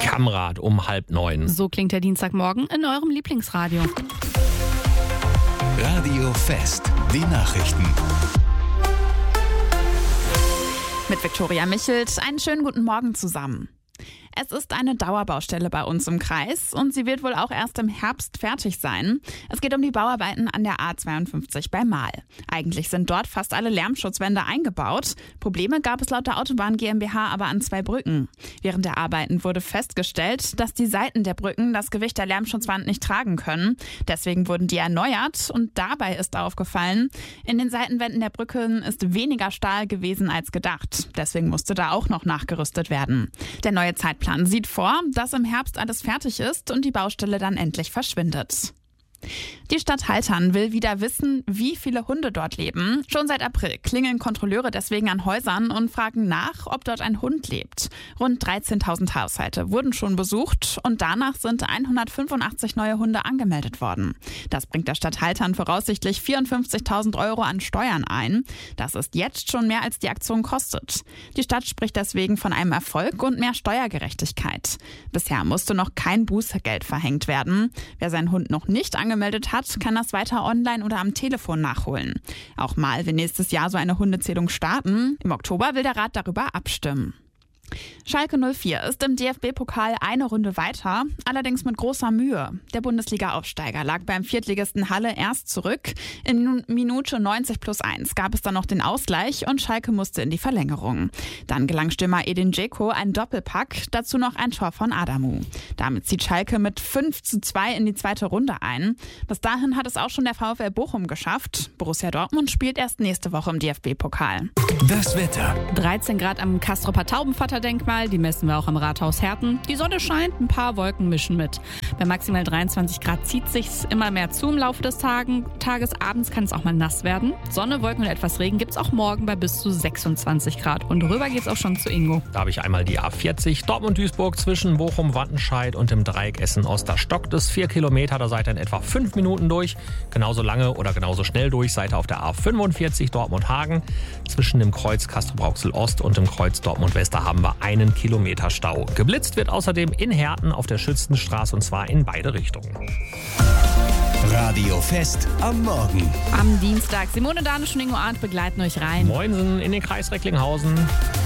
Kammrad um 8:30. So klingt der Dienstagmorgen in eurem Lieblingsradio. Radio Fest, die Nachrichten. Mit Viktoria Michelt, einen schönen guten Morgen zusammen. Es ist eine Dauerbaustelle bei uns im Kreis und sie wird wohl auch erst im Herbst fertig sein. Es geht um die Bauarbeiten an der A52 bei Mahl. Eigentlich sind dort fast alle Lärmschutzwände eingebaut. Probleme gab es laut der Autobahn GmbH aber an 2 Brücken. Während der Arbeiten wurde festgestellt, dass die Seiten der Brücken das Gewicht der Lärmschutzwand nicht tragen können. Deswegen wurden die erneuert und dabei ist aufgefallen, in den Seitenwänden der Brücken ist weniger Stahl gewesen als gedacht. Deswegen musste da auch noch nachgerüstet werden. Der neue Zeitplan sieht vor, dass im Herbst alles fertig ist und die Baustelle dann endlich verschwindet. Die Stadt Haltern will wieder wissen, wie viele Hunde dort leben. Schon seit April klingeln Kontrolleure deswegen an Häusern und fragen nach, ob dort ein Hund lebt. Rund 13.000 Haushalte wurden schon besucht und danach sind 185 neue Hunde angemeldet worden. Das bringt der Stadt Haltern voraussichtlich 54.000 € an Steuern ein. Das ist jetzt schon mehr, als die Aktion kostet. Die Stadt spricht deswegen von einem Erfolg und mehr Steuergerechtigkeit. Bisher musste noch kein Bußgeld verhängt werden. Wer seinen Hund noch nicht angemeldet hat, kann das weiter online oder am Telefon nachholen. Auch Mahl will nächstes Jahr so eine Hundezählung starten. Im Oktober will der Rat darüber abstimmen. Schalke 04 ist im DFB-Pokal eine Runde weiter, allerdings mit großer Mühe. Der Bundesliga-Aufsteiger lag beim Viertligisten Halle erst zurück. In Minute 90+1 gab es dann noch den Ausgleich und Schalke musste in die Verlängerung. Dann gelang Stürmer Edin Dzeko ein Doppelpack, dazu noch ein Tor von Adamu. Damit zieht Schalke mit 5:2 in die zweite Runde ein. Bis dahin hat es auch schon der VfL Bochum geschafft. Borussia Dortmund spielt erst nächste Woche im DFB-Pokal. Das Wetter. 13 Grad am Castroper Taubenvaterdenkmal, die messen wir auch am Rathaus Herten. Die Sonne scheint, ein paar Wolken mischen mit. Bei maximal 23 Grad zieht sich's immer mehr zu im Laufe des Tages. Abends kann es auch mal nass werden. Sonne, Wolken und etwas Regen gibt's auch morgen bei bis zu 26 Grad. Und rüber geht's auch schon zu Ingo. Da habe ich einmal die A40 Dortmund-Duisburg zwischen Bochum-Wattenscheid und dem Dreieck Essen-Osterstock. Das 4 Kilometer, da seid ihr in etwa 5 Minuten durch. Genauso lange oder genauso schnell durch seid ihr auf der A45 Dortmund-Hagen. Zwischen dem Kreuz Castrop-Rauxel-Ost und dem Kreuz Dortmund-West, da haben wir 1 Kilometer Stau. Geblitzt wird außerdem in Herten auf der Schützenstraße und zwar in beide Richtungen. Radio Fest am Morgen. Am Dienstag Simone Danisch und Ingo Arndt begleiten euch rein. Moinsen in den Kreis Recklinghausen.